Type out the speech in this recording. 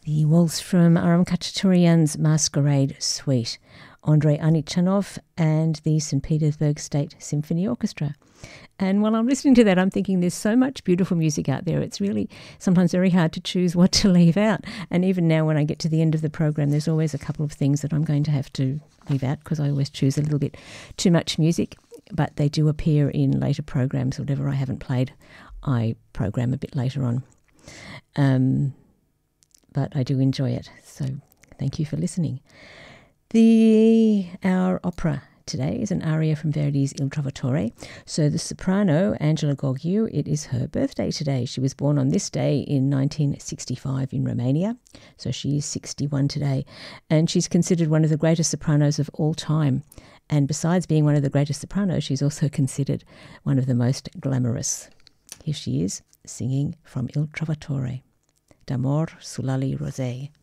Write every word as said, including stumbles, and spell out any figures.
The waltz from Aram Khachaturian's Masquerade Suite, Andrei Anichanov and the Saint Petersburg State Symphony Orchestra. And while I'm listening to that, I'm thinking there's so much beautiful music out there. It's really sometimes very hard to choose what to leave out. And even now when I get to the end of the program, there's always a couple of things that I'm going to have to leave out because I always choose a little bit too much music. But they do appear in later programs. Whatever I haven't played, I program a bit later on. Um, but I do enjoy it. So thank you for listening. The Our opera today is an aria from Verdi's Il Trovatore. So the soprano, Angela Gheorghiu, it is her birthday today. She was born on this day in nineteen sixty-five in Romania. So she is sixty-one today. And she's considered one of the greatest sopranos of all time. And besides being one of the greatest sopranos, she's also considered one of the most glamorous. Here she is, singing from Il Trovatore, D'amor sull'ali rosee.